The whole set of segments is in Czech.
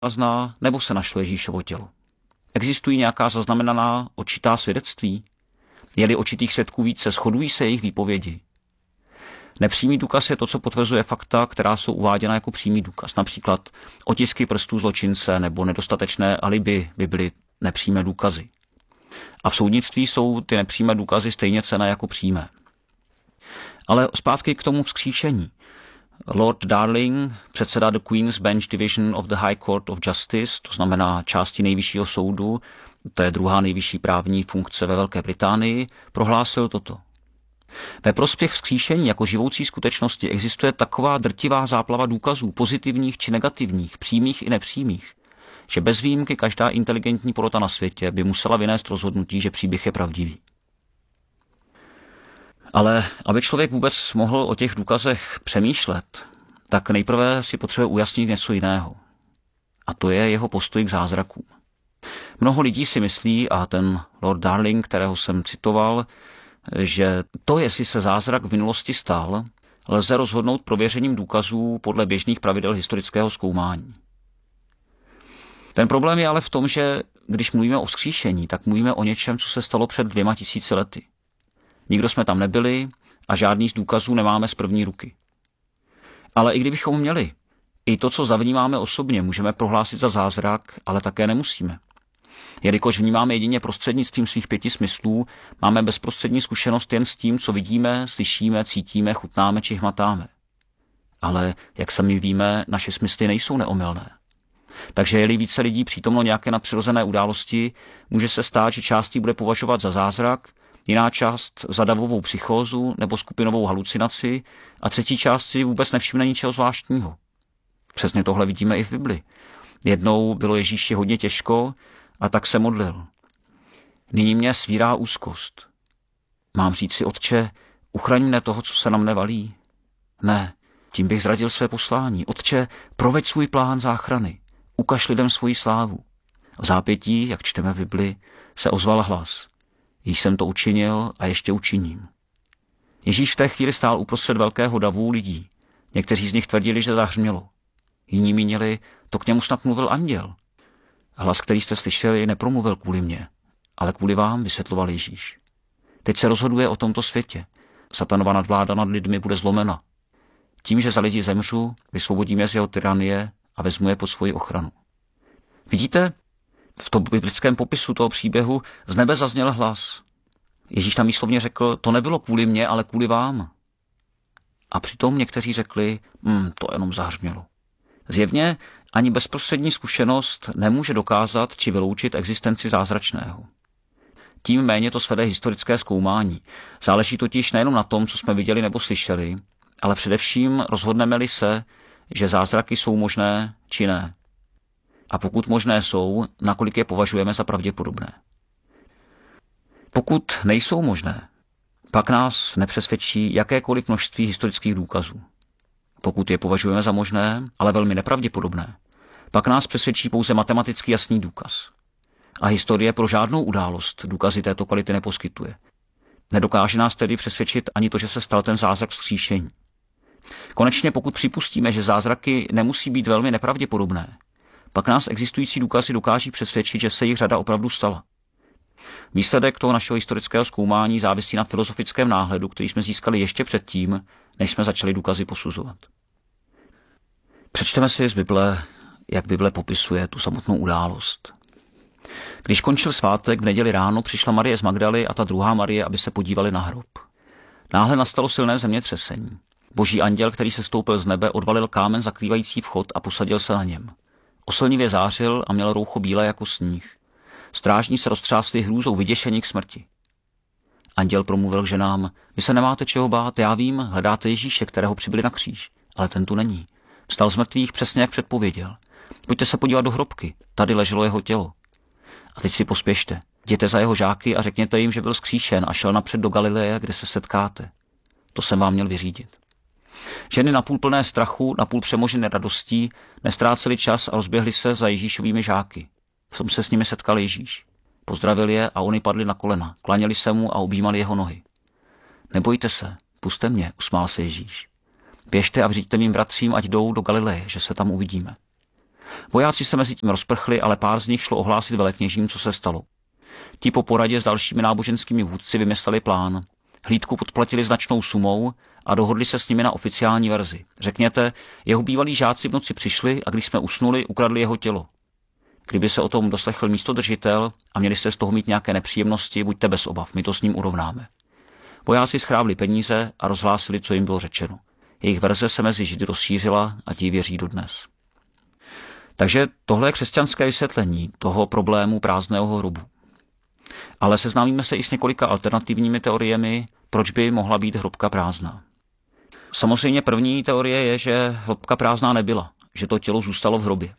zná, nebo se našlo Ježíšovo tělo? Existují nějaká zaznamenaná očitá svědectví? Je-li očitých svědků více, shodují se jejich výpovědi? Nepřímý důkaz je to, co potvrzuje fakta, která jsou uváděna jako přímý důkaz. Například otisky prstů zločince nebo nedostatečné alibi by byly nepřímé důkazy. A v soudnictví jsou ty nepřímé důkazy stejně cenné jako přímé. Ale zpátky k tomu vzkříšení. Lord Darling, předseda The Queen's Bench Division of the High Court of Justice, to znamená části nejvyššího soudu, to je druhá nejvyšší právní funkce ve Velké Británii, prohlásil toto. Ve prospěch vzkříšení jako živoucí skutečnosti existuje taková drtivá záplava důkazů, pozitivních či negativních, přímých i nepřímých, že bez výjimky každá inteligentní porota na světě by musela vynést rozhodnutí, že příběh je pravdivý. Ale aby člověk vůbec mohl o těch důkazech přemýšlet, tak nejprve si potřebuje ujasnit něco jiného. A to je jeho postoj k zázrakům. Mnoho lidí si myslí, a ten Lord Darling, kterého jsem citoval, že to, jestli se zázrak v minulosti stal, lze rozhodnout prověřením důkazů podle běžných pravidel historického zkoumání. Ten problém je ale v tom, že když mluvíme o vzkříšení, tak mluvíme o něčem, co se stalo před 2000 lety. Nikdo jsme tam nebyli a žádný z důkazů nemáme z první ruky. Ale i kdybychom měli, i to, co zavnímáme osobně, můžeme prohlásit za zázrak, ale také nemusíme. Jelikož vnímáme jedině prostřednictvím svých 5 smyslů, máme bezprostřední zkušenost jen s tím, co vidíme, slyšíme, cítíme, chutnáme či hmatáme. Ale, jak sami víme, naše smysly nejsou neomylné. Takže je-li více lidí přítomno nějaké nadpřirozené události, může se stát, že část bude považovat za zázrak, jiná část za davovou psychózu nebo skupinovou halucinaci a třetí část si vůbec nevšimne ničeho zvláštního. Přesně tohle vidíme i v Bibli. Jednou bylo Ježíši hodně těžko a tak se modlil. Nyní mě svírá úzkost. Mám říct si, Otče, uchraň mne toho, co se na mne valí? Ne, tím bych zradil své poslání. Otče, proveď svůj plán záchrany. Ukaž lidem svoji slávu. V zápětí, jak čteme v Bibli, se ozval hlas. Již jsem to učinil a ještě učiním. Ježíš v té chvíli stál uprostřed velkého davu lidí. Někteří z nich tvrdili, že zahřmělo. Jiní mínili, to k němu snad mluvil anděl. Hlas, který jste slyšeli, nepromluvil kvůli mně, ale kvůli vám, vysvětloval Ježíš. Teď se rozhoduje o tomto světě. Satanova nadvláda nad lidmi bude zlomena. Tím, že za lidi zemřu, vysvobodím je z jeho tyranie a vezmu je pod svoji ochranu. Vidíte, v tom biblickém popisu toho příběhu z nebe zazněl hlas. Ježíš tam výslovně řekl, to nebylo kvůli mně, ale kvůli vám. A přitom někteří řekli, to jenom zahřmělo. Zjevně ani bezprostřední zkušenost nemůže dokázat či vyloučit existenci zázračného. Tím méně to svede historické zkoumání. Záleží totiž nejenom na tom, co jsme viděli nebo slyšeli, ale především rozhodneme-li se, že zázraky jsou možné či ne. A pokud možné jsou, nakolik je považujeme za pravděpodobné. Pokud nejsou možné, pak nás nepřesvědčí jakékoliv množství historických důkazů. Pokud je považujeme za možné, ale velmi nepravděpodobné, pak nás přesvědčí pouze matematicky jasný důkaz. A historie pro žádnou událost důkazy této kvality neposkytuje. Nedokáže nás tedy přesvědčit ani to, že se stal ten zázrak vzkříšení. Konečně pokud připustíme, že zázraky nemusí být velmi nepravděpodobné, pak nás existující důkazy dokáží přesvědčit, že se jich řada opravdu stala. Výsledek toho našeho historického zkoumání závisí na filozofickém náhledu, který jsme získali ještě předtím, než jsme začali důkazy posuzovat. Přečteme si z Bible, jak Bible popisuje tu samotnou událost. Když končil svátek, v neděli ráno přišla Marie z Magdaly a ta druhá Marie, aby se podívali na hrob. Náhle nastalo silné zemětřesení. Boží anděl, který se stoupil z nebe, odvalil kámen zakrývající vchod a posadil se na něm. Oslnivě zářil a měl roucho bílé jako sníh. Strážní se roztřásli hrůzou, vyděšení k smrti. Anděl promluvil k ženám, vy se nemáte čeho bát, já vím, hledáte Ježíše, kterého přibili na kříž, ale ten tu není. Vstal z mrtvých přesně jak předpověděl. Pojďte se podívat do hrobky, tady leželo jeho tělo. A teď si pospěšte, jděte za jeho žáky a řekněte jim, že byl vzkříšen a šel napřed do Galileje, kde se setkáte. To jsem vám měl vyřídit. Ženy napůl plné strachu, napůl přemožené radostí, nestráceli čas a rozběhli se za Ježíšovými žáky. V tom se s nimi setkal Ježíš. Pozdravil je a oni padli na kolena, klaněli se mu a objímali jeho nohy. Nebojte se, pusťte mě, usmál se Ježíš. Běžte a vřiďte mým bratřím, ať jdou do Galileje, že se tam uvidíme. Vojáci se mezi tím rozprchli, ale pár z nich šlo ohlásit velekněžím, co se stalo. Ti po poradě s dalšími náboženskými vůdci vymysleli plán. Hlídku podplatili značnou sumou a dohodli se s nimi na oficiální verzi. Řekněte, jeho bývalí žáci v noci přišli a když jsme usnuli, ukradli jeho tělo. Kdyby se o tom doslechl místodržitel a měli jste z toho mít nějaké nepříjemnosti, buďte bez obav, my to s ním urovnáme. Vojáci schrábli peníze a rozhlásili, co jim bylo řečeno. Jejich verze se mezi Židy rozšířila a ti věří dodnes. Takže tohle je křesťanské vysvětlení toho problému prázdného hrobu. Ale seznámíme se i s několika alternativními teoriemi, proč by mohla být hrobka prázdná. Samozřejmě první teorie je, že hrobka prázdná nebyla, že to tělo zůstalo v hrobě.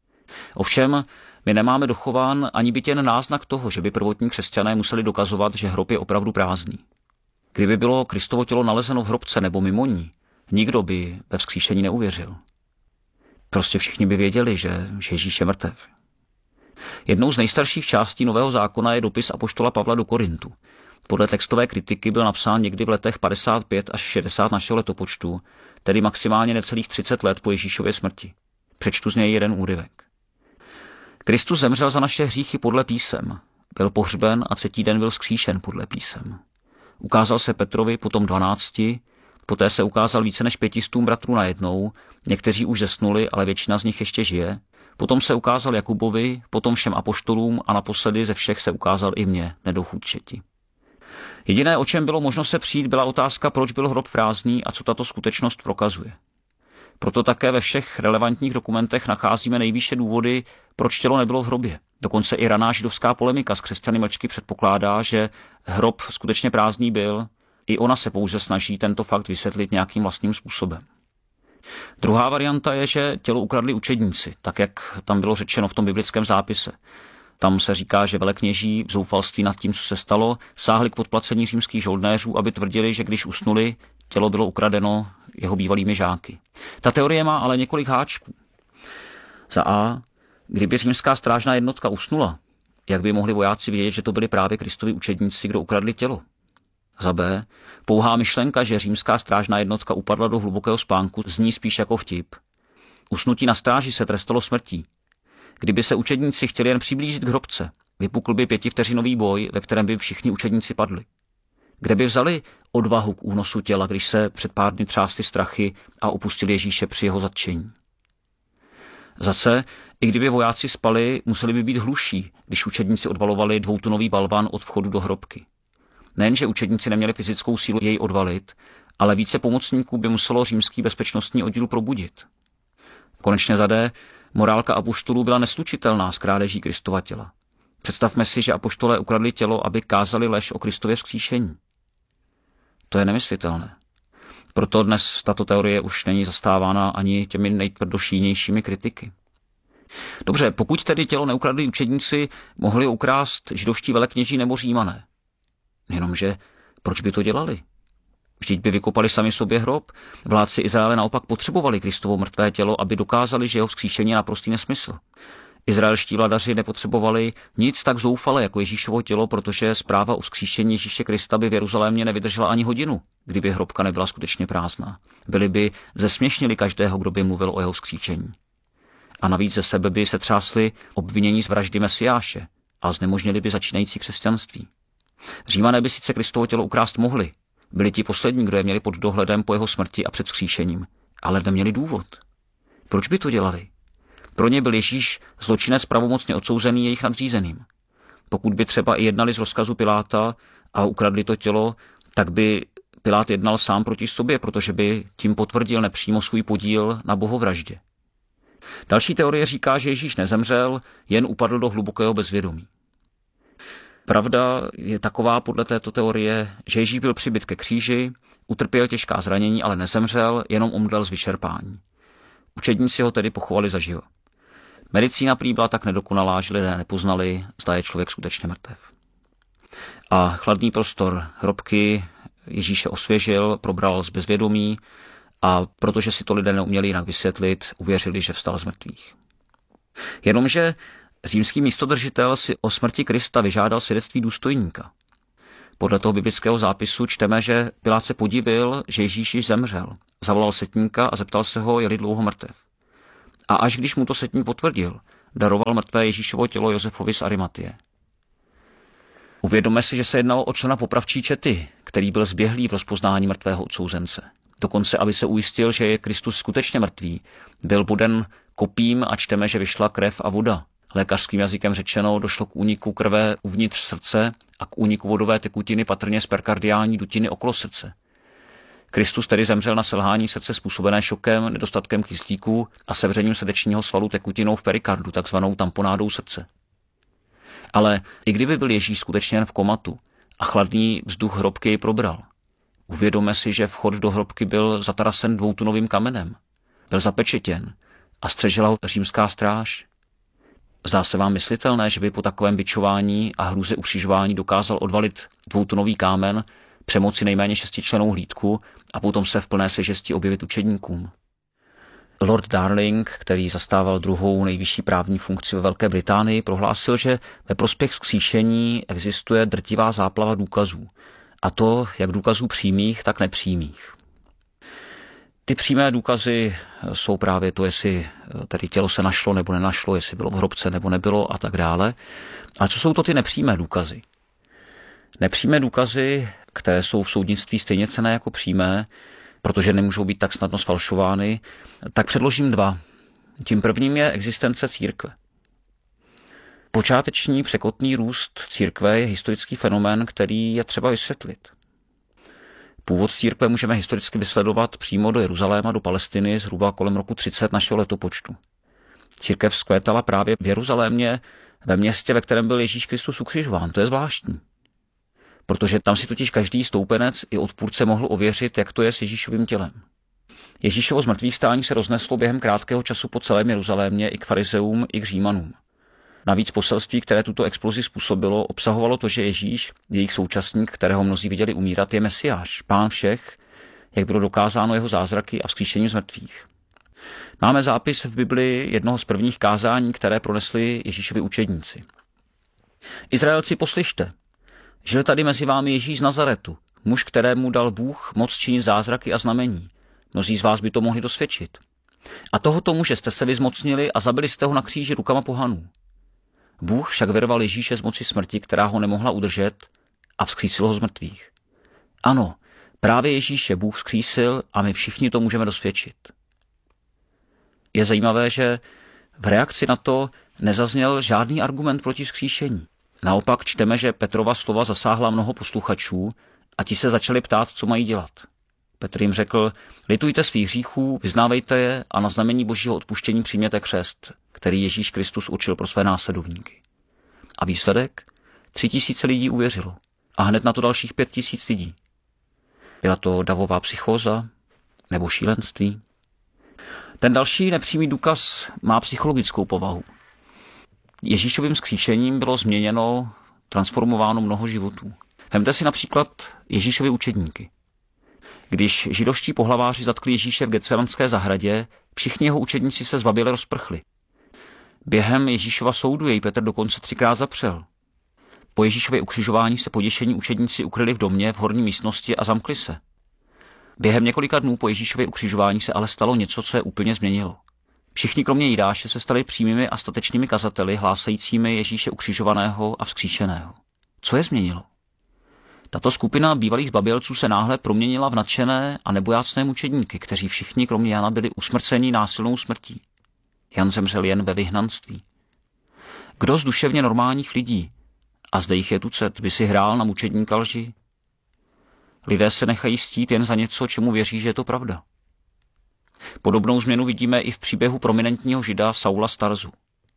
Ovšem, my nemáme dochován ani byt jen náznak toho, že by prvotní křesťané museli dokazovat, že hrob je opravdu prázdný. Kdyby bylo Kristovo tělo nalezeno v hrobce nebo mimo ní, nikdo by ve vzkříšení neuvěřil. Prostě všichni by věděli, že Ježíš je mrtev. Jednou z nejstarších částí Nového zákona je dopis apoštola Pavla do Korintu. Podle textové kritiky byl napsán někdy v letech 55 až 60 našeho letopočtu, tedy maximálně necelých 30 let po Ježíšově smrti. Přečtu z něj jeden úryvek. Kristus zemřel za naše hříchy podle písem, byl pohřben a třetí den byl vzkříšen podle písem. Ukázal se Petrovi, potom 12, poté se ukázal více než 500 bratrů najednou, někteří už zesnuli, ale většina z nich ještě žije. Potom se ukázal Jakubovi, potom všem apoštolům a naposledy ze všech se ukázal i mně, nedochůdčeti. Jediné, o čem bylo možno se přijít, byla otázka, proč byl hrob prázdný a co tato skutečnost prokazuje. Proto také ve všech relevantních dokumentech nacházíme nejvýše důvody, proč tělo nebylo v hrobě. Dokonce i raná židovská polemika s křesťany mlčky předpokládá, že hrob skutečně prázdný byl. I ona se pouze snaží tento fakt vysvětlit nějakým vlastním způsobem. Druhá varianta je, že tělo ukradli učedníci, tak jak tam bylo řečeno v tom biblickém zápise. Tam se říká, že velekněží v zoufalství nad tím, co se stalo, sáhli k podplacení římských žoldnéřů, aby tvrdili, že když usnuli, tělo bylo ukradeno jeho bývalými žáky. Ta teorie má ale několik háčků. Za A, kdyby římská strážná jednotka usnula, jak by mohli vojáci vědět, že to byli právě Kristovi učedníci, kdo ukradli tělo? Za B, pouhá myšlenka, že římská strážná jednotka upadla do hlubokého spánku, zní spíš jako vtip. Usnutí na stráži se trestalo smrtí. Kdyby se učedníci chtěli jen přiblížit k hrobce, vypukl by 5vteřinový boj, ve kterém by všichni učedníci padli. Kde by vzali odvahu k únosu těla, když se před pár dny třásly strachy a opustili Ježíše při jeho zatčení? Za C, i kdyby vojáci spali, museli by být hluší, když učedníci odvalovali 2tunový balvan od vchodu do hrobky. Nejenže učedníci neměli fyzickou sílu jej odvalit, ale více pomocníků by muselo římský bezpečnostní oddíl probudit. Konečně za D, morálka apoštolů byla neslučitelná s krádeží Kristova těla. Představme si, že apoštolé ukradli tělo, aby kázali lež o Kristově vzkříšení. To je nemyslitelné. Proto dnes tato teorie už není zastávána ani těmi nejtvrdošíjnějšími kritiky. Dobře, pokud tedy tělo neukradli učedníci, mohli ukrást židovští velekněží nebo Římané. Jenomže proč by to dělali? Vždyť by vykopali sami sobě hrob. Vládci Izraele naopak potřebovali Kristovo mrtvé tělo, aby dokázali, že jeho vzkříšení je naprostý nesmysl. Izraelští vladaři nepotřebovali nic tak zoufale jako Ježíšovo tělo, protože zpráva o vzkříšení Ježíše Krista by v Jeruzalémě nevydržela ani hodinu, kdyby hrobka nebyla skutečně prázdná. Byli by zesměšnili každého, kdo by mluvil o jeho vzkříšení. A navíc ze sebe by se třásli obvinění z vraždy Mesiáše a znemožnili by začínající křesťanství. Římané by sice Kristovo tělo ukrást mohli. Byli ti poslední, kdo je měli pod dohledem po jeho smrti a před vzkříšením, ale neměli důvod. Proč by to dělali? Pro ně byl Ježíš zločinec pravomocně odsouzený jejich nadřízeným. Pokud by třeba i jednali z rozkazu Piláta a ukradli to tělo, tak by Pilát jednal sám proti sobě, protože by tím potvrdil nepřímo svůj podíl na bohovraždě. Další teorie říká, že Ježíš nezemřel, jen upadl do hlubokého bezvědomí. Pravda je taková podle této teorie, že Ježíš byl přibyt ke kříži, utrpěl těžká zranění, ale nezemřel, jenom omdlel z vyčerpání. Učedníci ho tedy pochovali zaživa. Medicína prý byla tak nedokonalá, že lidé nepoznali, zda je člověk skutečně mrtev. A chladný prostor hrobky Ježíše osvěžil, probral z bezvědomí a protože si to lidé neuměli jinak vysvětlit, uvěřili, že vstal z mrtvých. Jenomže římský místodržitel si o smrti Krista vyžádal svědectví důstojníka. Podle toho biblického zápisu čteme, že Pilát se podivil, že Ježíš již zemřel. Zavolal setníka a zeptal se ho, je-li dlouho mrtev. A až když mu to setník potvrdil, daroval mrtvé Ježíšovo tělo Josefovi z Arimatie. Uvědomme si, že se jednalo o člena popravčí čety, který byl zběhlý v rozpoznání mrtvého odsouzence. Dokonce, aby se ujistil, že je Kristus skutečně mrtvý, byl boden kopím a čteme, že vyšla krev a voda. Lékařským jazykem řečeno, došlo k úniku krve uvnitř srdce a k úniku vodové tekutiny patrně z perkardiální dutiny okolo srdce. Kristus tedy zemřel na selhání srdce způsobené šokem, nedostatkem kyslíku a sevřením srdečního svalu tekutinou v perikardu, takzvanou tamponádou srdce. Ale i kdyby byl Ježíš skutečně jen v komatu a chladný vzduch hrobky jej probral, uvědomme si, že vchod do hrobky byl zatarasen 2tunovým kamenem, byl zapečetěn a střežila ho římská stráž. Zdá se vám myslitelné, že by po takovém bičování a hrůze ukřižování dokázal odvalit 2tunový kámen, přemoci nejméně 6člennou hlídku a potom se v plné svěžesti objevit učedníkům? Lord Darling, který zastával druhou nejvyšší právní funkci ve Velké Británii, prohlásil, že ve prospěch vzkříšení existuje drtivá záplava důkazů, a to jak důkazů přímých, tak nepřímých. Ty přímé důkazy jsou právě to, jestli tedy tělo se našlo nebo nenašlo, jestli bylo v hrobce nebo nebylo a tak dále. A co jsou to ty nepřímé důkazy? Nepřímé důkazy, které jsou v soudnictví stejně cenné jako přímé, protože nemůžou být tak snadno sfalšovány, tak předložím 2. Tím prvním je existence církve. Počáteční překotný růst církve je historický fenomén, který je třeba vysvětlit. Původ církve můžeme historicky vysledovat přímo do Jeruzaléma, do Palestiny, zhruba kolem roku 30 našeho letopočtu. Církev vzkvétala právě v Jeruzalémě, ve městě, ve kterém byl Ježíš Kristus ukřižován. To je zvláštní. Protože tam si totiž každý stoupenec i odpůrce mohl ověřit, jak to je s Ježíšovým tělem. Ježíšovo zmrtvých stání se rozneslo během krátkého času po celém Jeruzalémě i k farizeům, i k Římanům. Navíc poselství, které tuto explozi způsobilo, obsahovalo to, že Ježíš, jejich současník, kterého mnozí viděli umírat, je Mesiáš, Pán všech, jak bylo dokázáno jeho zázraky a vzkříšení z mrtvých. Máme zápis v Bibli jednoho z prvních kázání, které pronesli Ježíšovi učedníci. Izraelci, poslyšte, žil tady mezi vámi Ježíš z Nazaretu, muž, kterému dal Bůh moc činit zázraky a znamení. Mnozí z vás by to mohli dosvědčit. A tohoto muže jste se vyzmocnili a zabili jste ho na kříži rukama pohanů. Bůh však vyrval Ježíše z moci smrti, která ho nemohla udržet, a vzkřísil ho z mrtvých. Ano, právě Ježíše Bůh vzkřísil a my všichni to můžeme dosvědčit. Je zajímavé, že v reakci na to nezazněl žádný argument proti vzkříšení. Naopak čteme, že Petrova slova zasáhla mnoho posluchačů a ti se začali ptát, co mají dělat. Petr jim řekl, litujte svých hříchů, vyznávejte je a na znamení božího odpuštění přijměte křest, který Ježíš Kristus určil pro své následovníky. A výsledek? 3000 lidí uvěřilo a hned na to dalších 5000 lidí. Byla to davová psychóza nebo šílenství? Ten další nepřímý důkaz má psychologickou povahu. Ježíšovým vzkříšením bylo změněno, transformováno mnoho životů. Vemte si například Ježíšovi učedníky. Když židovští pohlaváři zatkli Ježíše v Getsemanské zahradě, všichni jeho učedníci se zbaběle rozprchli. Během Ježíšova soudu jej Petr dokonce 3krát zapřel. Po Ježíšově ukřižování se poděšení učedníci ukryli v domě v horní místnosti a zamkli se. Během několika dnů po Ježíšově ukřižování se ale stalo něco, co je úplně změnilo. Všichni kromě Jidáše se stali přímými a statečnými kazateli, hlásajícími Ježíše ukřižovaného a vzkříšeného. Co je změnilo? Tato skupina bývalých zbabělců se náhle proměnila v nadšené a nebojácné mučedníky, kteří všichni kromě Jana byli usmrceni násilnou smrtí. Jan zemřel jen ve vyhnanství. Kdo z duševně normálních lidí, a zde jich je tucet, by si hrál na mučedníka lži? Lidé se nechají stít jen za něco, čemu věří, že je to pravda. Podobnou změnu vidíme i v příběhu prominentního žida Saula z Tarzu.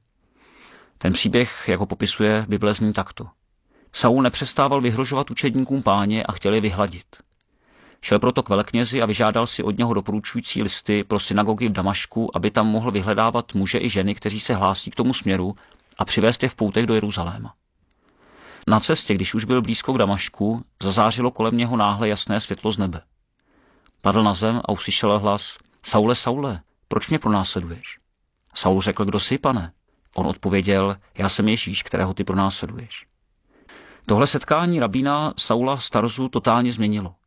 Ten příběh, jak ho popisuje Bible, zní takto. Saul nepřestával vyhrožovat učedníkům Páně a chtěl je vyhladit. Šel proto k veleknězi a vyžádal si od něho doporučující listy pro synagogy v Damašku, aby tam mohl vyhledávat muže i ženy, kteří se hlásí k tomu směru, a přivést je v poutech do Jeruzaléma. Na cestě, když už byl blízko k Damašku, zazářilo kolem něho náhle jasné světlo z nebe. Padl na zem a uslyšel hlas: Saule, Saule, proč mě pronásleduješ? Saul řekl: Kdo jsi, pane? On odpověděl: Já jsem Ježíš, kterého ty pronásleduješ. Tohle setkání rabína Saula z Tarzu totálně změnilo.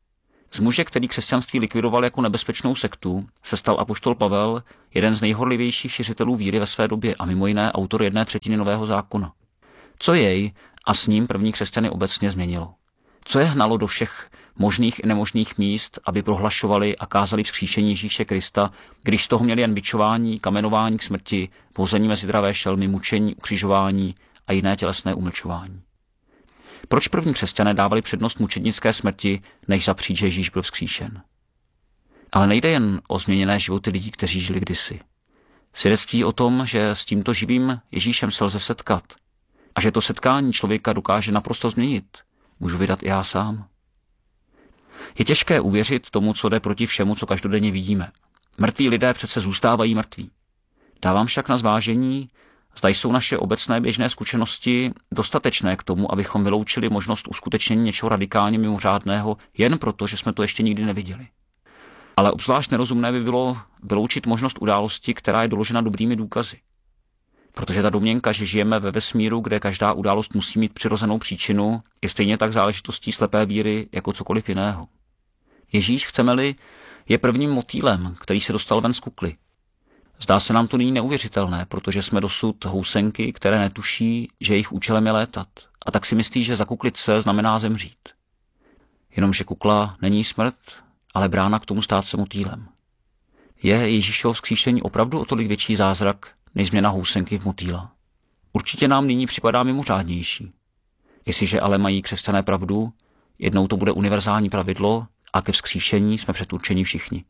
Z muže, který křesťanství likvidoval jako nebezpečnou sektu, se stal apoštol Pavel jeden z nejhorlivějších šiřitelů víry ve své době a mimo jiné autor 1/3 Nového zákona. Co jej a s ním první křesťany obecně změnilo? Co je hnalo do všech možných i nemožných míst, aby prohlašovali a kázali vzkříšení Ježíše Krista, když z toho měli jen bičování, kamenování k smrti, vození mezi dravé šelmy, mučení, ukřižování a jiné tělesné umlčování? Proč první křesťané dávali přednost mučednické smrti, než zapřít, že Ježíš byl vzkříšen? Ale nejde jen o změněné životy lidí, kteří žili kdysi. Svědectví o tom, že s tímto živým Ježíšem se lze setkat a že to setkání člověka dokáže naprosto změnit, můžu vydat i já sám. Je těžké uvěřit tomu, co jde proti všemu, co každodenně vidíme. Mrtví lidé přece zůstávají mrtví. Dávám však na zvážení, zda jsou naše obecné běžné zkušenosti dostatečné k tomu, abychom vyloučili možnost uskutečnění něčeho radikálně mimořádného jen proto, že jsme to ještě nikdy neviděli. Ale obzvlášť nerozumné by bylo vyloučit možnost události, která je doložena dobrými důkazy. Protože ta domněnka, že žijeme ve vesmíru, kde každá událost musí mít přirozenou příčinu, je stejně tak záležitostí slepé víry jako cokoliv jiného. Ježíš, chceme-li, je prvním motýlem, který se dostal ven z kukly. Zdá se nám to nyní neuvěřitelné, protože jsme dosud housenky, které netuší, že jejich účelem je létat, a tak si myslí, že zakuklit se znamená zemřít. Jenomže kukla není smrt, ale brána k tomu stát se motýlem. Je Ježíšovo vzkříšení opravdu o tolik větší zázrak, než změna housenky v motýla? Určitě nám nyní připadá mimořádnější. Jestliže ale mají křesťané pravdu, jednou to bude univerzální pravidlo a ke vzkříšení jsme předurčeni všichni.